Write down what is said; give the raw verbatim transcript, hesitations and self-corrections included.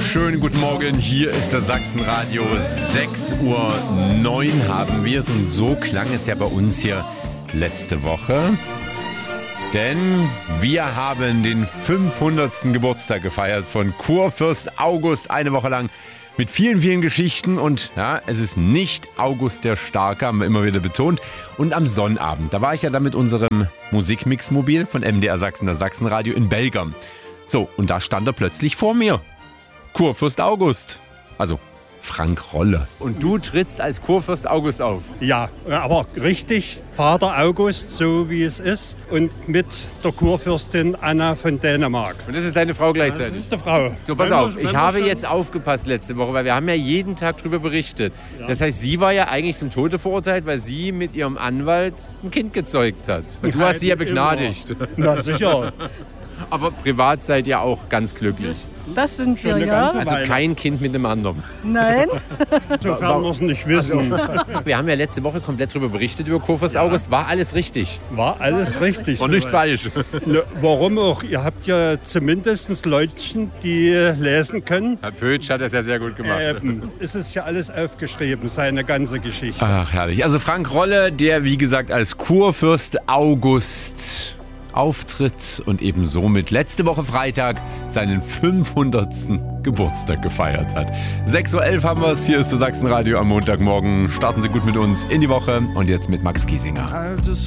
Schönen guten Morgen, hier ist das Sachsenradio. sechs Uhr neun haben wir es und so klang es ja bei uns hier letzte Woche. Denn wir haben den fünfhundertsten Geburtstag gefeiert von Kurfürst August, eine Woche lang mit vielen, vielen Geschichten. Und ja, es ist nicht August der Starke, haben wir immer wieder betont. Und am Sonnabend, da war ich ja dann mit unserem Musikmix-Mobil von M D R Sachsen, das Sachsenradio in Belgam. So, und da stand er plötzlich vor mir. Kurfürst August, also Frank Rolle. Und du trittst als Kurfürst August auf? Ja, aber richtig Vater August, so wie es ist, und mit der Kurfürstin Anna von Dänemark. Und das ist deine Frau gleichzeitig? Ja, das ist die Frau. So, pass auf, ich habe jetzt aufgepasst letzte Woche, weil wir haben ja jeden Tag darüber berichtet. Ja. Das heißt, sie war ja eigentlich zum Tode verurteilt, weil sie mit ihrem Anwalt ein Kind gezeugt hat. Und du hast sie ja begnadigt. Immer. Na sicher. Aber privat seid ihr auch ganz glücklich. Das sind wir, ja. Also kein Kind mit dem anderen. Nein. Sofern wir es nicht wissen. Also, wir haben ja letzte Woche komplett darüber berichtet, über Kurfürst ja. August. War alles richtig? War alles richtig. War nicht falsch. Ne, warum auch? Ihr habt ja zumindest Leutchen, die lesen können. Herr Pötsch hat das ja sehr gut gemacht. Ähm, es ist ja alles aufgeschrieben, seine ganze Geschichte. Ach, herrlich. Also Frank Rolle, der wie gesagt als Kurfürst August auftritt und eben somit letzte Woche Freitag seinen fünfhundertsten Geburtstag gefeiert hat. sechs Uhr elf haben wir es. Hier ist das Sachsenradio am Montagmorgen. Starten Sie gut mit uns in die Woche und jetzt mit Max Giesinger. Altes